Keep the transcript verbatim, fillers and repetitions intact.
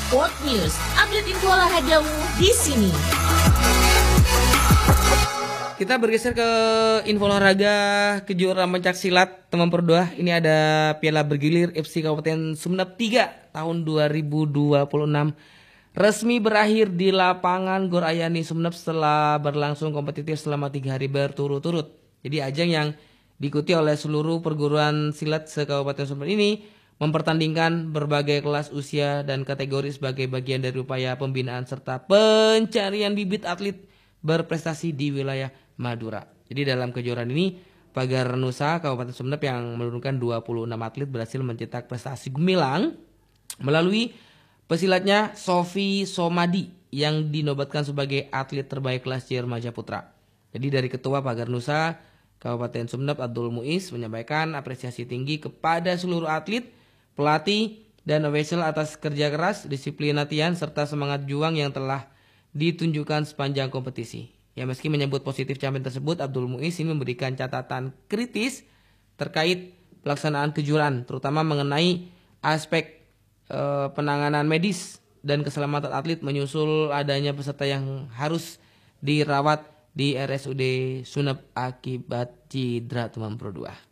Sport News, update info olahragamu di sini. Kita bergeser ke info olahraga kejuaraan pencak silat teman Perdua. Ini ada Piala Bergilir F C Kabupaten Sumeneb tiga tahun dua ribu dua puluh enam resmi berakhir di lapangan Gor Ayani Sumeneb setelah berlangsung kompetitif selama tiga hari berturut-turut. Jadi ajang yang diikuti oleh seluruh perguruan silat se-Kabupaten Sumeneb ini mempertandingkan berbagai kelas usia dan kategori sebagai bagian dari upaya pembinaan serta pencarian bibit atlet berprestasi di wilayah Madura. Jadi dalam kejuaraan ini, Pagar Nusa Kabupaten Sumeneb yang menurunkan dua puluh enam atlet berhasil mencetak prestasi gemilang melalui pesilatnya Sofi Somadi yang dinobatkan sebagai atlet terbaik kelas C Remaja Putra. Jadi dari Ketua Pagar Nusa Kabupaten Sumeneb Abdul Muiz menyampaikan apresiasi tinggi kepada seluruh atlet, pelatih, dan official atas kerja keras, disiplin latihan, serta semangat juang yang telah ditunjukkan sepanjang kompetisi. Ya, meski menyebut positif capaian tersebut, Abdul Muiz ini memberikan catatan kritis terkait pelaksanaan kejuaraan, terutama mengenai aspek e, penanganan medis dan keselamatan atlet menyusul adanya peserta yang harus dirawat di R S U D Sumeneb akibat cedera teman Pro dua.